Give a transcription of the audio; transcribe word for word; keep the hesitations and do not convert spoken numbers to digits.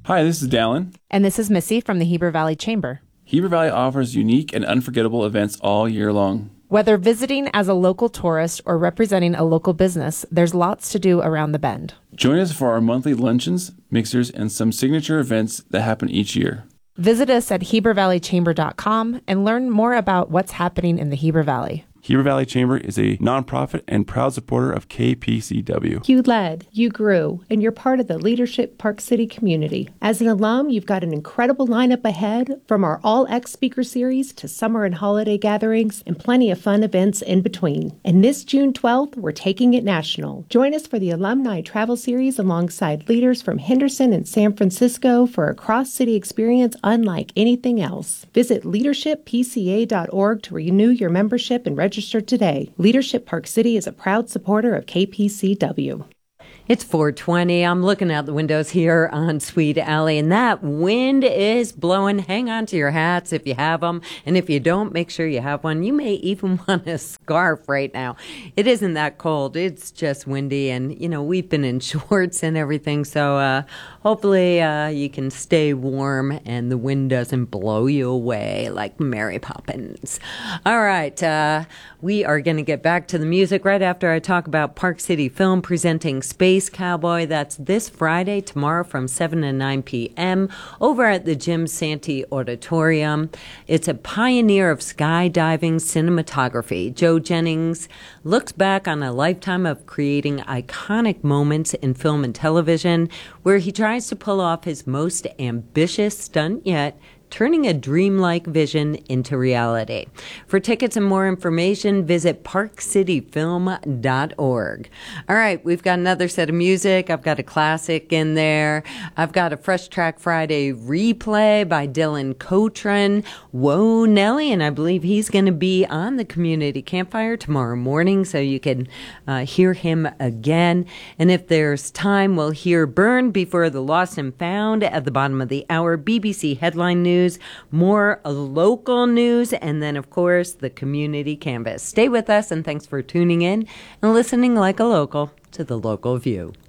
Hi, this is Dallin. And this is Missy from the Heber Valley Chamber. Heber Valley offers unique and unforgettable events all year long. Whether visiting as a local tourist or representing a local business, there's lots to do around the bend. Join us for our monthly luncheons, mixers, and some signature events that happen each year. Visit us at heber valley chamber dot com and learn more about what's happening in the Heber Valley. Heber Valley Chamber is a nonprofit and proud supporter of K P C W. You led, you grew, and you're part of the Leadership Park City community. As an alum, you've got an incredible lineup ahead, from our All-X Speaker Series to summer and holiday gatherings, and plenty of fun events in between. And this June twelfth, we're taking it national. Join us for the Alumni Travel Series alongside leaders from Henderson and San Francisco for a cross-city experience unlike anything else. Visit leadership p c a dot org to renew your membership and register today. Leadership Park City is a proud supporter of K P C W. It's four twenty. I'm looking out the windows here on Sweet Alley, and that wind is blowing. Hang on to your hats if you have them, and if you don't, make sure you have one. You may even want a scarf right now. It isn't that cold. It's just windy, and, you know, we've been in shorts and everything, so uh, hopefully uh, you can stay warm and the wind doesn't blow you away like Mary Poppins. All right, uh, we are going to get back to the music right after I talk about Park City Film presenting Space Cowboy. That's this Friday, tomorrow from seven to nine p.m. over at the Jim Santee Auditorium. It's a pioneer of skydiving cinematography. Joe Jennings looks back on a lifetime of creating iconic moments in film and television, where he tries to pull off his most ambitious stunt yet, turning a dreamlike vision into reality. For tickets and more information, visit park city film dot org. All right, we've got another set of music. I've got a classic in there. I've got a Fresh Track Friday replay by Dylan Cotran. Whoa, Nelly, and I believe he's going to be on the Community Campfire tomorrow morning, so you can uh, hear him again. And if there's time, we'll hear Burn Before the Lost and Found at the bottom of the hour, B B C Headline News. More local news, and then, of course, the Community Canvas. Stay with us, and thanks for tuning in and listening like a local to The Local View.